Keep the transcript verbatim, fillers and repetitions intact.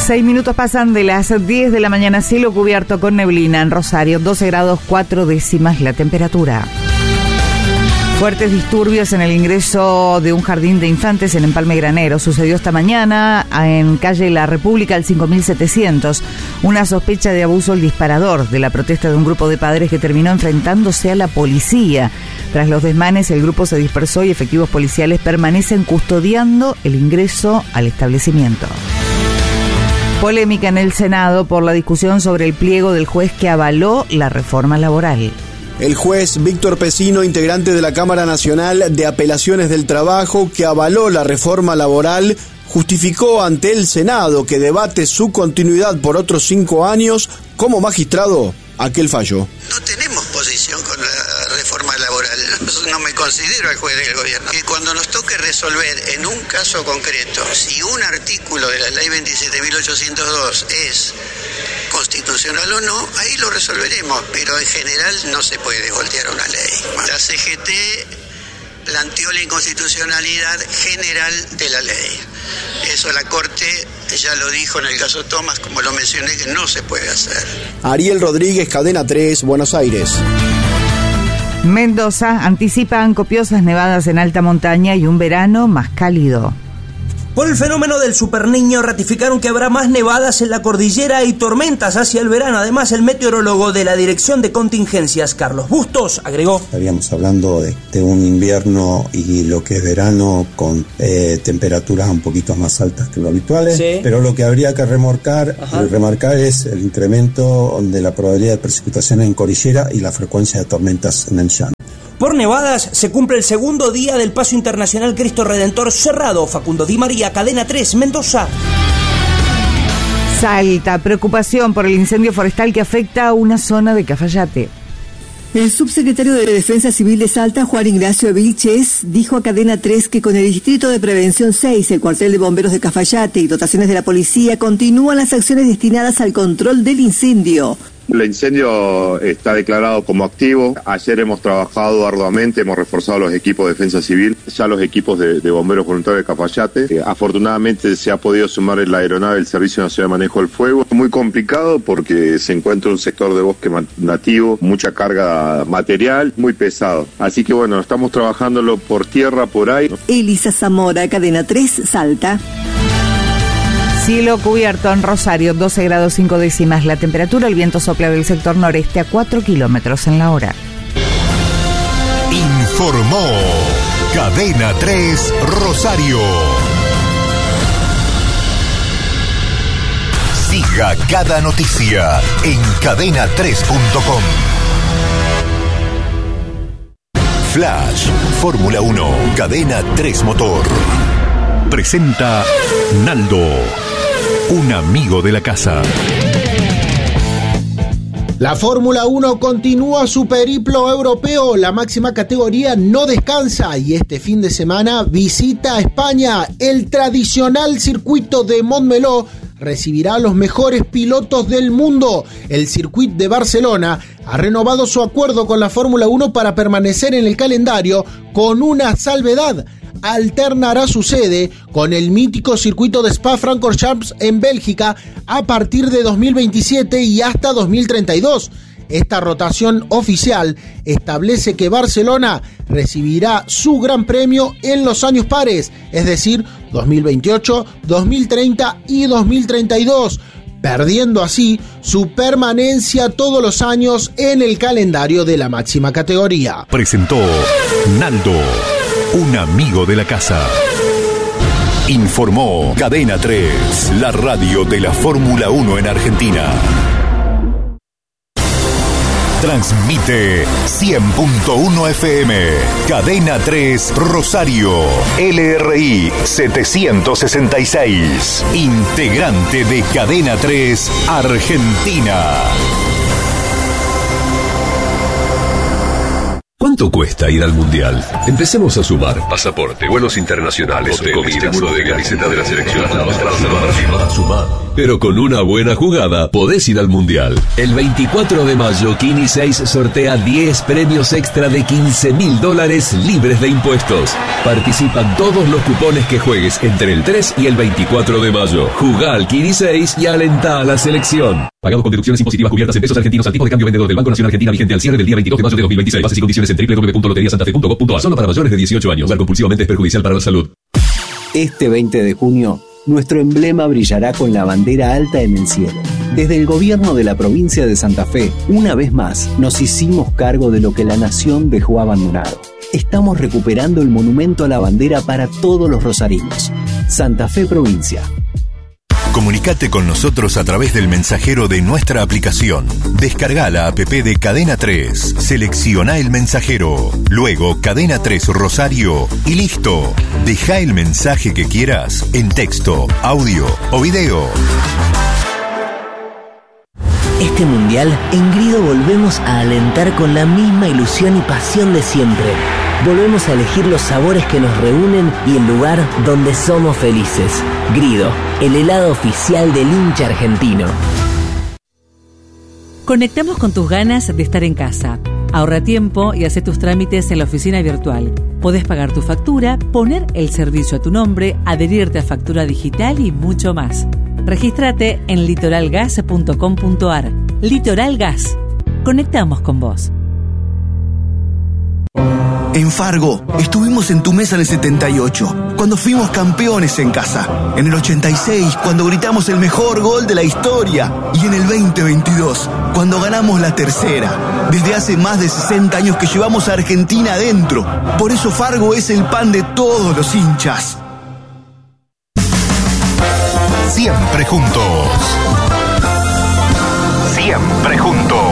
Seis minutos pasan de las diez de la mañana, cielo cubierto con neblina en Rosario, doce grados cuatro décimas la temperatura. Fuertes disturbios en el ingreso de un jardín de infantes en Empalme Granero. Sucedió esta mañana en calle La República al cinco mil setecientos. Una sospecha de abuso al disparador de la protesta de un grupo de padres que terminó enfrentándose a la policía. Tras los desmanes, el grupo se dispersó y efectivos policiales permanecen custodiando el ingreso al establecimiento. Polémica en el Senado por la discusión sobre el pliego del juez que avaló la reforma laboral. El juez Víctor Pesino, integrante de la Cámara Nacional de Apelaciones del Trabajo, que avaló la reforma laboral, justificó ante el Senado que debate su continuidad por otros cinco años como magistrado aquel fallo. No tenemos posición con la reforma laboral, no me considero el juez del gobierno. Que cuando nos toque resolver en un caso concreto si un artículo de la ley veintisiete mil ochocientos dos es constitucional o no, ahí lo resolveremos, pero en general no se puede voltear una ley. La C G T planteó la inconstitucionalidad general de la ley. Eso la Corte ya lo dijo en el caso Tomás, como lo mencioné, que no se puede hacer. Ariel Rodríguez, Cadena tres, Buenos Aires. Mendoza anticipan copiosas nevadas en alta montaña y un verano más cálido. Por el fenómeno del superniño ratificaron que habrá más nevadas en la cordillera y tormentas hacia el verano. Además, el meteorólogo de la Dirección de Contingencias, Carlos Bustos, agregó: estaríamos hablando de, de un invierno y lo que es verano con eh, temperaturas un poquito más altas que lo habituales, sí. Pero lo que habría que remarcar, remarcar es el incremento de la probabilidad de precipitación en cordillera y la frecuencia de tormentas en el llano. Por nevadas se cumple el segundo día del Paso Internacional Cristo Redentor cerrado. Facundo Di María, Cadena tres, Mendoza. Salta, preocupación por el incendio forestal que afecta a una zona de Cafayate. El subsecretario de Defensa Civil de Salta, Juan Ignacio Vilches, dijo a Cadena tres que con el Distrito de Prevención seis, el cuartel de bomberos de Cafayate y dotaciones de la policía continúan las acciones destinadas al control del incendio. El incendio está declarado como activo. Ayer hemos trabajado arduamente, hemos reforzado los equipos de defensa civil, ya los equipos de, de bomberos voluntarios de Cafayate. Eh, afortunadamente se ha podido sumar la aeronave del Servicio Nacional de Manejo del Fuego. Muy complicado porque se encuentra un sector de bosque nativo, mucha carga material, muy pesado. Así que bueno, estamos trabajándolo por tierra, por aire. Elisa Zamora, Cadena tres, Salta. Cielo cubierto en Rosario, doce grados cinco décimas la temperatura, el viento sopla del sector noreste a cuatro kilómetros en la hora. Informó Cadena tres Rosario. Siga cada noticia en cadena tres punto com. Flash, Fórmula uno, Cadena tres Motor. Presenta Naldo, un amigo de la casa. La Fórmula uno continúa su periplo europeo, la máxima categoría no descansa y este fin de semana visita a España. El tradicional circuito de Montmeló recibirá a los mejores pilotos del mundo. El circuito de Barcelona ha renovado su acuerdo con la Fórmula uno para permanecer en el calendario con una salvedad. Alternará su sede con el mítico circuito de Spa-Francorchamps en Bélgica a partir de dos mil veintisiete y hasta dos mil treinta y dos. Esta rotación oficial establece que Barcelona recibirá su gran premio en los años pares, es decir, dos mil veintiocho, dos mil treinta y dos mil treinta y dos, perdiendo así su permanencia todos los años en el calendario de la máxima categoría. Presentó Naldo, un amigo de la casa. Informó Cadena tres, la radio de la Fórmula uno en Argentina. Transmite cien punto uno F M, Cadena tres Rosario, L R I setecientos sesenta y seis, integrante de Cadena tres Argentina. ¿Cuánto cuesta ir al Mundial? Empecemos a sumar. Pasaporte, vuelos internacionales, hotel, comida, seguro de camiseta de la selección. Para sumar. pero con una buena jugada podés ir al Mundial. El veinticuatro de mayo, Kini seis sortea diez premios extra de quince mil dólares libres de impuestos. Participan todos los cupones que juegues entre el tres y el veinticuatro de mayo. Jugá al Kini seis y alentá a la selección. Pagado con deducciones impositivas cubiertas en pesos argentinos al tipo de cambio vendedor del Banco Nacional Argentina vigente al cierre del día veintidós de mayo de dos mil veintiséis. Bases y condiciones en doble u doble u doble u punto lotería santa fe punto gov punto a. Solo para mayores de dieciocho años. Jugar compulsivamente es perjudicial para la salud. Este veinte de junio, nuestro emblema brillará con la bandera alta en el cielo. Desde el gobierno de la provincia de Santa Fe, una vez más, nos hicimos cargo de lo que la nación dejó abandonado. Estamos recuperando el monumento a la bandera para todos los rosarinos. Santa Fe Provincia. Comunicate con nosotros a través del mensajero de nuestra aplicación. Descarga la app de Cadena tres, selecciona el mensajero, luego Cadena tres Rosario y listo. Deja el mensaje que quieras en texto, audio o video. Este mundial, en Grido volvemos a alentar con la misma ilusión y pasión de siempre. Volvemos a elegir los sabores que nos reúnen y el lugar donde somos felices. Grido, el helado oficial del hincha argentino. Conectamos con tus ganas de estar en casa. Ahorra tiempo y hace tus trámites en la oficina virtual. Podés pagar tu factura, poner el servicio a tu nombre, adherirte a factura digital y mucho más. Regístrate en litoral gas punto com punto a r. Litoral Gas. Conectamos con vos. En Fargo, estuvimos en tu mesa en el setenta y ocho, cuando fuimos campeones en casa. En el ochenta y seis, cuando gritamos el mejor gol de la historia. Y en el veinte veintidós, cuando ganamos la tercera. Desde hace más de sesenta años que llevamos a Argentina adentro. Por eso Fargo es el pan de todos los hinchas. Siempre juntos. Siempre juntos.